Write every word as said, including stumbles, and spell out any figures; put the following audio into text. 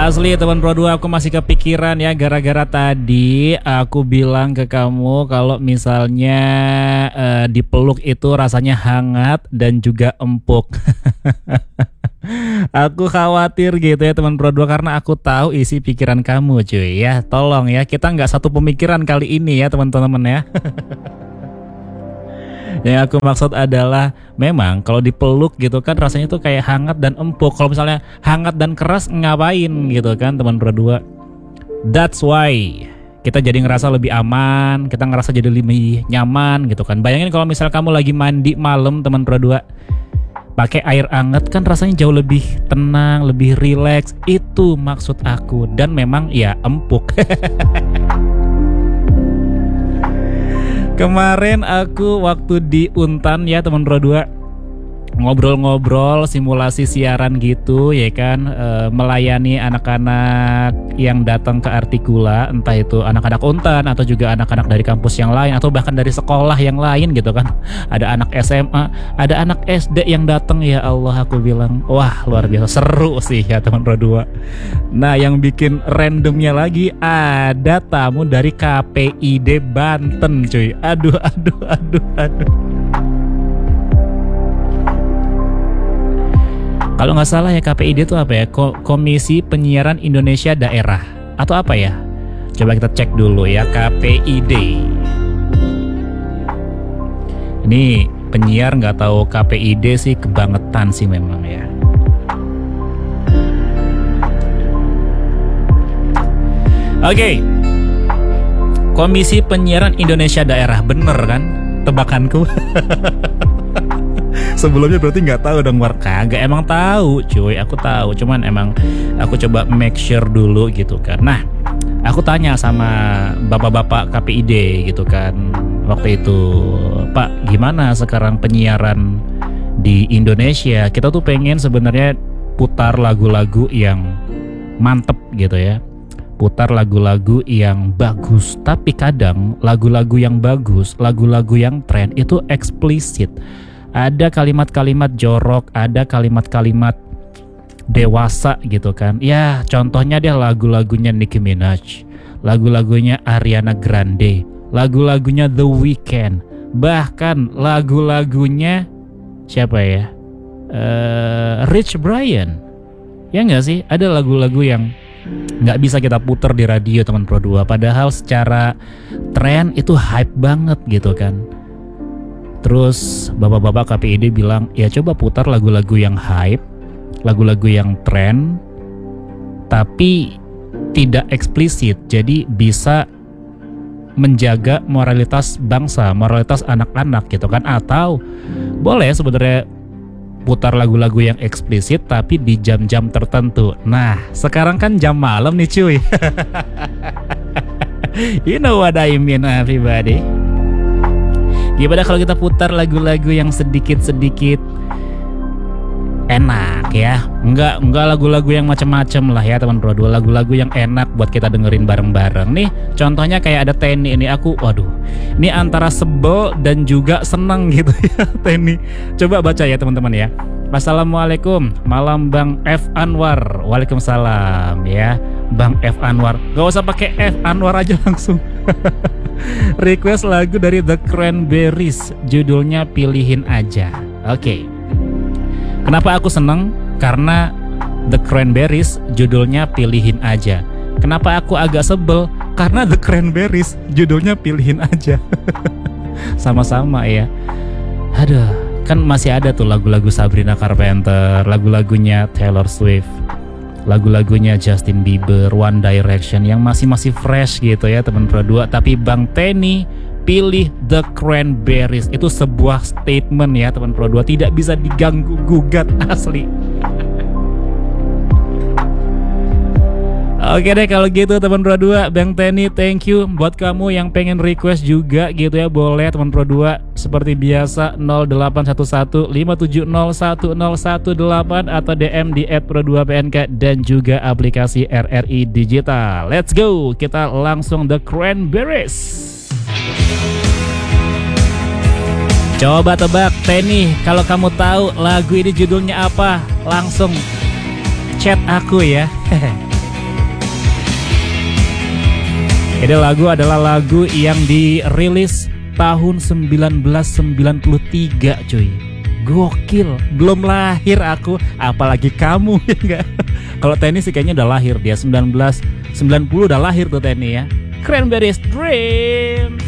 Asli teman Pro dua, aku masih kepikiran ya gara-gara tadi aku bilang ke kamu kalau misalnya uh, dipeluk itu rasanya hangat dan juga empuk. Aku khawatir gitu ya teman Pro dua karena aku tahu isi pikiran kamu cuy ya. Tolong ya, kita nggak satu pemikiran kali ini ya teman-teman ya. Yang aku maksud adalah memang kalau dipeluk gitu kan rasanya tuh kayak hangat dan empuk. Kalau misalnya hangat dan keras ngapain gitu kan teman Pro dua. That's why kita jadi ngerasa lebih aman, kita ngerasa jadi lebih nyaman gitu kan. Bayangin kalau misal kamu lagi mandi malam teman Pro dua, pakai air hangat kan rasanya jauh lebih tenang, lebih rileks. Itu maksud aku. Dan memang ya empuk. Kemarin aku waktu di Untan ya teman Pro dua, ngobrol-ngobrol simulasi siaran gitu ya kan, e, melayani anak-anak yang datang ke Artikula, entah itu anak-anak Untan atau juga anak-anak dari kampus yang lain atau bahkan dari sekolah yang lain gitu kan. Ada anak S M A, ada anak S D yang datang. Ya Allah, aku bilang wah luar biasa seru sih ya teman Pro dua. Nah yang bikin randomnya lagi ada tamu dari K P I D Banten cuy. Aduh aduh aduh aduh. Kalau nggak salah ya K P I D itu apa ya? Komisi Penyiaran Indonesia Daerah atau apa ya? Coba kita cek dulu ya K P I D. Ini penyiar nggak tahu K P I D sih kebangetan sih memang ya. Oke, okay. Komisi Penyiaran Indonesia Daerah, bener kan? Tebakanku. Sebelumnya berarti nggak tahu dong War. Kagak, emang tahu cuy, aku tahu, cuman emang aku coba make sure dulu gitu kan. Nah aku tanya sama bapak-bapak K P I D gitu kan waktu itu, Pak gimana sekarang penyiaran di Indonesia? Kita tuh pengen sebenarnya putar lagu-lagu yang mantep gitu ya, putar lagu-lagu yang bagus. Tapi kadang lagu-lagu yang bagus, lagu-lagu yang tren itu eksplisit. Ada kalimat-kalimat jorok, ada kalimat-kalimat dewasa gitu kan. Ya contohnya deh lagu-lagunya Nicki Minaj, lagu-lagunya Ariana Grande, lagu-lagunya The Weeknd, bahkan lagu-lagunya siapa ya, uh, Rich Brian. Ya nggak sih, ada lagu-lagu yang nggak bisa kita putar di radio teman Pro dua, padahal secara tren itu hype banget gitu kan. Terus bapak-bapak K P I D bilang ya coba putar lagu-lagu yang hype, lagu-lagu yang tren, tapi tidak eksplisit, jadi bisa menjaga moralitas bangsa, moralitas anak-anak gitu kan. Atau boleh sebenarnya putar lagu-lagu yang eksplisit tapi di jam-jam tertentu. Nah sekarang kan jam malam nih cuy. You know what I mean everybody. Gimana kalau kita putar lagu-lagu yang sedikit-sedikit enak ya? Enggak, enggak lagu-lagu yang macam-macam lah ya teman Pro dua, lagu-lagu yang enak buat kita dengerin bareng-bareng. Nih contohnya kayak ada Tenny ini, aku waduh, ini antara sebel dan juga senang gitu ya Tenny. Coba baca ya teman-teman ya. Assalamualaikum, malam Bang F Anwar. Waalaikumsalam ya Bang F Anwar. Gak usah pakai F Anwar aja langsung. Request lagu dari The Cranberries, judulnya Pilihin Aja. Oke, okay. Kenapa aku seneng? Karena The Cranberries judulnya Pilihin Aja. Kenapa aku agak sebel? Karena The Cranberries judulnya Pilihin Aja. Sama-sama ya. Aduh, kan masih ada tuh lagu-lagu Sabrina Carpenter, lagu-lagunya Taylor Swift, lagu-lagunya Justin Bieber, One Direction yang masih-masih fresh gitu ya teman Pro dua. Tapi Bang Tenny pilih The Cranberries, itu sebuah statement ya teman Pro dua, tidak bisa diganggu gugat asli. Oke deh kalau gitu teman Pro dua, Bang Tenny thank you. Buat kamu yang pengen request juga gitu ya, boleh teman Pro dua seperti biasa nol delapan satu satu lima tujuh nol satu nol satu delapan atau D M di et pro dua P N K dan juga aplikasi R R I Digital. Let's go, kita langsung The Cranberries. Coba tebak Tenny, kalau kamu tahu lagu ini judulnya apa, langsung chat aku ya. Ini lagu adalah lagu yang dirilis tahun sembilan belas sembilan puluh tiga, cuy. Gokil, belum lahir aku, apalagi kamu ya enggak. Kalau Tenny sih kayaknya udah lahir, dia sembilan belas sembilan puluh udah lahir tuh Tenny ya. Cranberries Dream.